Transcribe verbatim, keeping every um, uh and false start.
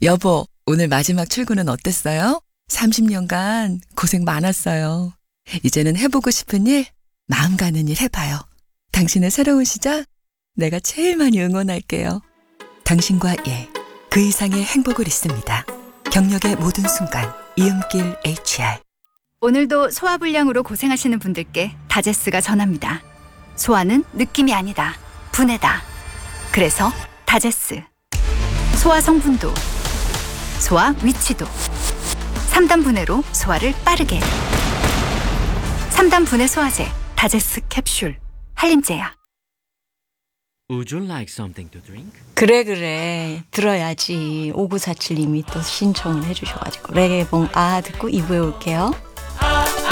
여보, 오늘 마지막 출근은 어땠어요? 삼십 년간 고생 많았어요. 이제는 해보고 싶은 일, 마음 가는 일 해봐요. 당신의 새로운 시작, 내가 제일 많이 응원할게요. 당신과 예, 그 이상의 행복을 있습니다. 경력의 모든 순간, 이음길 에이치알. 오늘도 소화불량으로 고생하시는 분들께 다제스가 전합니다. 소화는 느낌이 아니다. 분해다. 그래서 다제스. 소화 성분도, 소화 위치도, 삼 단 분해로 소화를 빠르게. 삼 단 분해 소화제, 다제스 캡슐. 한림제야. Would you like something to drink? 그래 그래 들어야지. 오구사칠님이 또 신청을 해주셔가지고 레게봉 아 듣고 이 부에 올게요.